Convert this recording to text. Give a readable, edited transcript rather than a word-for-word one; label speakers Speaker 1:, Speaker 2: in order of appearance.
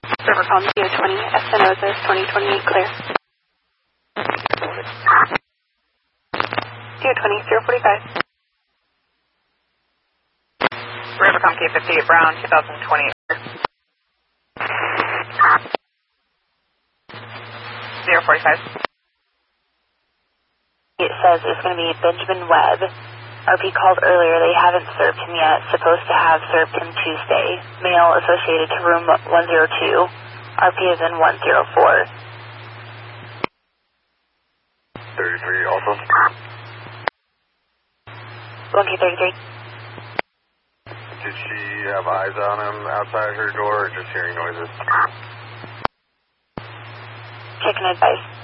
Speaker 1: Rivercom DO20, SNOSIS 2028 clear. DO20, 045.
Speaker 2: Rivercom K58 Brown, 2028. 045.
Speaker 3: It says it's going to be Benjamin Webb. RP called earlier. They haven't served him yet. Supposed to have served him Tuesday. Male associated to room 102. RP is in 104.
Speaker 4: 33 also.
Speaker 3: 1K33.
Speaker 4: Did she have eyes on him outside her door or just hearing noises?
Speaker 3: Check and advice.